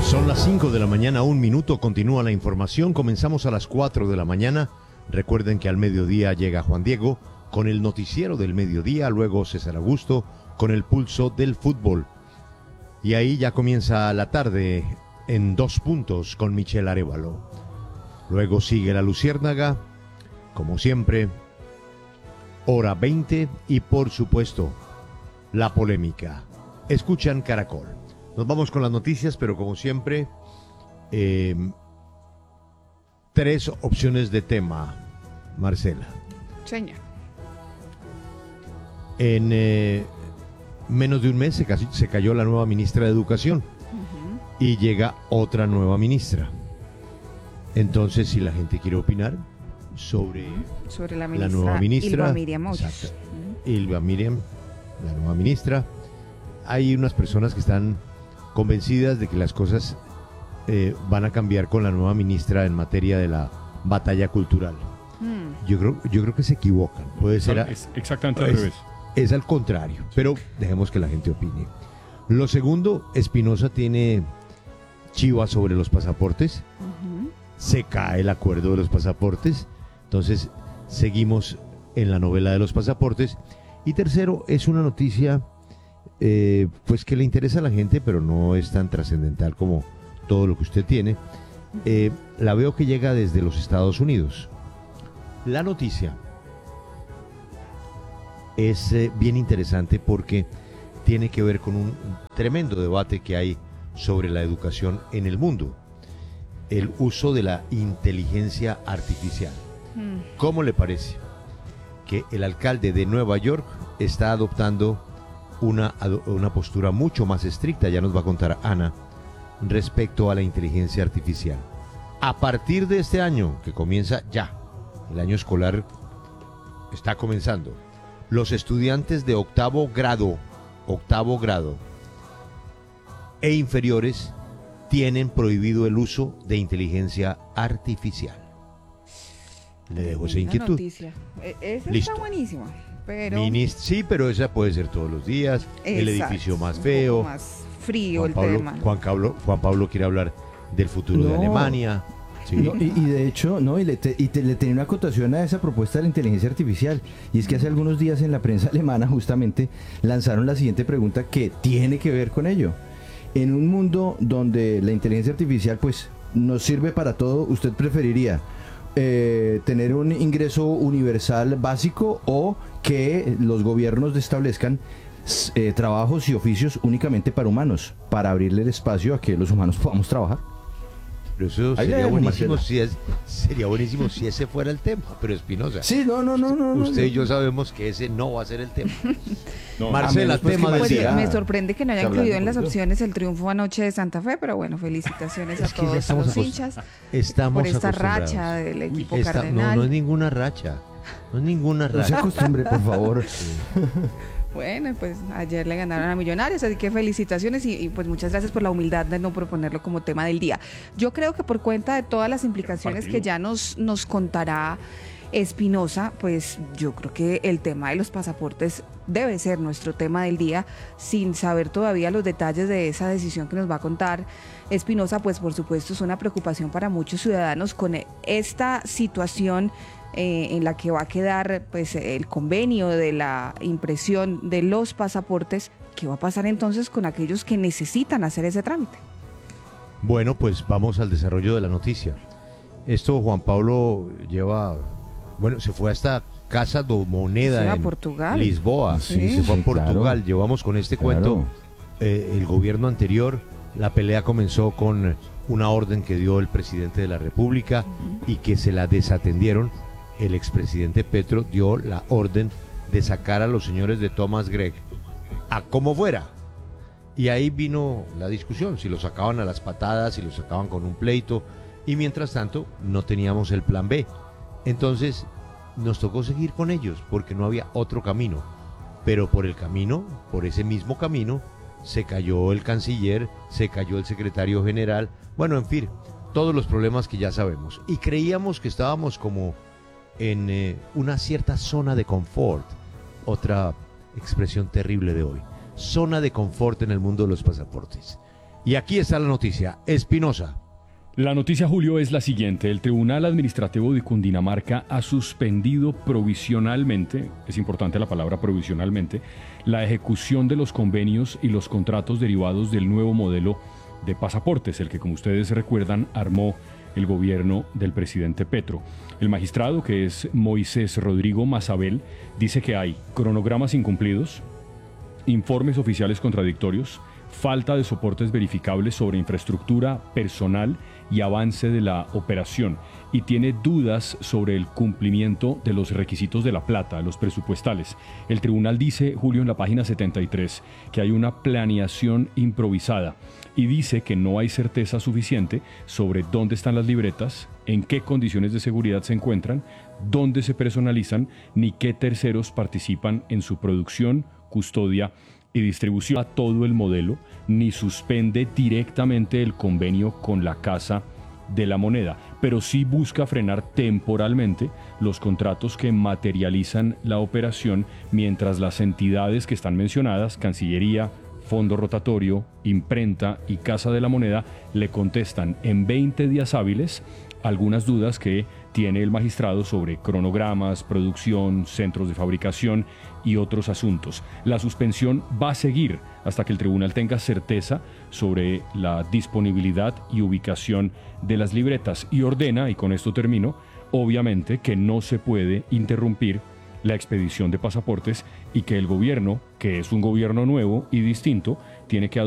Son las 5 de la mañana, 1 minuto, continúa la información. Comenzamos a las 4 de la mañana. Recuerden que al mediodía llega Juan Diego con el noticiero del mediodía, luego César Augusto con el pulso del fútbol. Y ahí ya comienza la tarde en 2 puntos con Michelle Arévalo. Luego sigue la Luciérnaga, como siempre, hora 20 y por supuesto la polémica. Escuchan Caracol. Nos vamos con las noticias, pero como siempre, 3 opciones de tema, Marcela. Señor. En menos de un mes se cayó la nueva ministra de Educación y llega otra nueva ministra. Entonces, si la gente quiere opinar sobre la nueva ministra, Ylva Miriam Hoyos. Ylva Miriam, la nueva ministra, hay unas personas que están convencidas de que las cosas van a cambiar con la nueva ministra en materia de la batalla cultural. Yo creo que se equivocan. Puede ser es exactamente al revés. Es al contrario, pero dejemos que la gente opine. Lo segundo, Espinosa tiene chivas sobre los pasaportes. Se cae el acuerdo de los pasaportes. Entonces, seguimos en la novela de los pasaportes. Y tercero, es una noticia pues que le interesa a la gente, pero no es tan trascendental como todo lo que usted tiene. La veo que llega desde los Estados Unidos. La noticia es bien interesante porque tiene que ver con un tremendo debate que hay sobre la educación en el mundo. El uso de la inteligencia artificial. ¿Cómo le parece que el alcalde de Nueva York está adoptando una postura mucho más estricta? Ya nos va a contar Ana respecto a la inteligencia artificial. A partir de este año, que comienza ya, el año escolar está comenzando, los estudiantes de octavo grado e inferiores tienen prohibido el uso de inteligencia artificial. Le dejo esa inquietud. Noticia. Esa Listo. Está buenísima. Pero... Sí, pero esa puede ser todos los días. Exacto. El edificio más feo. Más frío Tema. Juan Pablo quiere hablar del futuro de Alemania. Sí. No, y de hecho, no, le tenía una acotación a esa propuesta de la inteligencia artificial. Y es que hace algunos días en la prensa alemana justamente lanzaron la siguiente pregunta que tiene que ver con ello. En un mundo donde la inteligencia artificial pues nos sirve para todo, ¿usted preferiría tener un ingreso universal básico o que los gobiernos establezcan trabajos y oficios únicamente para humanos, para abrirle el espacio a que los humanos podamos trabajar? Pero eso sería buenísimo si ese fuera el tema, pero Espinosa. Sí, no. Usted y yo sabemos que ese no va a ser el tema. No. Marcela, tema del día. Me sorprende que no haya incluido en las opciones el triunfo anoche de Santa Fe, pero bueno, felicitaciones a todos los hinchas por esta racha del equipo cardenal. No es ninguna racha. No se acostumbre, por favor. Bueno, pues ayer le ganaron a Millonarios, así que felicitaciones y pues muchas gracias por la humildad de no proponerlo como tema del día. Yo creo que por cuenta de todas las implicaciones que ya nos contará Espinosa, pues yo creo que el tema de los pasaportes debe ser nuestro tema del día, sin saber todavía los detalles de esa decisión que nos va a contar Espinosa. Pues por supuesto es una preocupación para muchos ciudadanos con esta situación en la que va a quedar pues el convenio de la impresión de los pasaportes. ¿Qué va a pasar entonces con aquellos que necesitan hacer ese trámite? Bueno, pues vamos al desarrollo de la noticia. Esto Juan Pablo se fue hasta Casa do Moneda en Portugal. Lisboa. Sí, se fue a Portugal. Claro. Llevamos con este cuento el gobierno anterior. La pelea comenzó con una orden que dio el presidente de la República y que se la desatendieron. El expresidente Petro dio la orden de sacar a los señores de Thomas Gregg a como fuera. Y ahí vino la discusión, si lo sacaban a las patadas, si lo sacaban con un pleito. Y mientras tanto, no teníamos el plan B. Entonces, nos tocó seguir con ellos, porque no había otro camino. Pero por ese mismo camino, se cayó el canciller, se cayó el secretario general. Bueno, en fin, todos los problemas que ya sabemos. Y creíamos que estábamos como en una cierta zona de confort. Otra expresión terrible de hoy. Zona de confort en el mundo de los pasaportes. Y aquí está la noticia. Espinosa. La noticia, Julio, es la siguiente. El Tribunal Administrativo de Cundinamarca ha suspendido provisionalmente, es importante la palabra provisionalmente, la ejecución de los convenios y los contratos derivados del nuevo modelo de pasaportes, el que, como ustedes recuerdan, armó el gobierno del presidente Petro. El magistrado, que es Moisés Rodrigo Mazabel, dice que hay cronogramas incumplidos, informes oficiales contradictorios, falta de soportes verificables sobre infraestructura, personal y avance de la operación, y tiene dudas sobre el cumplimiento de los requisitos de la plata, los presupuestales. El tribunal dice, Julio, en la página 73, que hay una planeación improvisada y dice que no hay certeza suficiente sobre dónde están las libretas, en qué condiciones de seguridad se encuentran, dónde se personalizan, ni qué terceros participan en su producción, custodia y distribución a todo el modelo, ni suspende directamente el convenio con la Casa de la Moneda, pero sí busca frenar temporalmente los contratos que materializan la operación, mientras las entidades que están mencionadas, Cancillería, Fondo Rotatorio, Imprenta y Casa de la Moneda, le contestan en 20 días hábiles algunas dudas que tiene el magistrado sobre cronogramas, producción, centros de fabricación y otros asuntos. La suspensión va a seguir hasta que el tribunal tenga certeza sobre la disponibilidad y ubicación de las libretas, y ordena, y con esto termino, obviamente que no se puede interrumpir la expedición de pasaportes y que el gobierno, que es un gobierno nuevo y distinto, tiene que